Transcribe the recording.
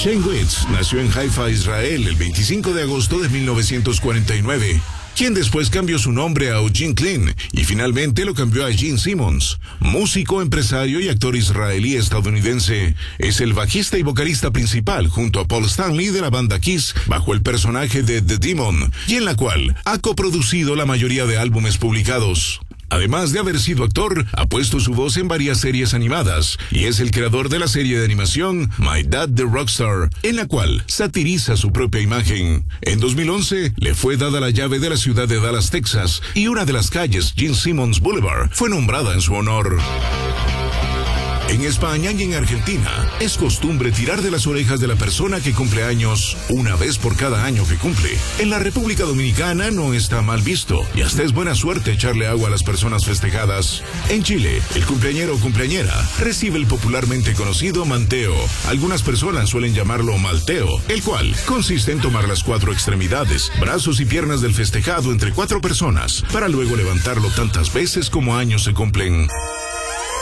Shane Witz nació en Haifa, Israel, el 25 de agosto de 1949, quien después cambió su nombre a Eugene Klein y finalmente lo cambió a Gene Simmons. Músico, empresario y actor israelí-estadounidense, es el bajista y vocalista principal junto a Paul Stanley de la banda Kiss bajo el personaje de The Demon, y en la cual ha coproducido la mayoría de álbumes publicados. Además de haber sido actor, ha puesto su voz en varias series animadas y es el creador de la serie de animación My Dad the Rockstar, en la cual satiriza su propia imagen. En 2011 le fue dada la llave de la ciudad de Dallas, Texas, y una de las calles, Gene Simmons Boulevard, fue nombrada en su honor. En España y en Argentina, es costumbre tirar de las orejas de la persona que cumple años una vez por cada año que cumple. En la República Dominicana no está mal visto y hasta es buena suerte echarle agua a las personas festejadas. En Chile, el cumpleañero o cumpleañera recibe el popularmente conocido manteo. Algunas personas suelen llamarlo malteo, el cual consiste en tomar las 4 extremidades, brazos y piernas del festejado entre 4 personas, para luego levantarlo tantas veces como años se cumplen.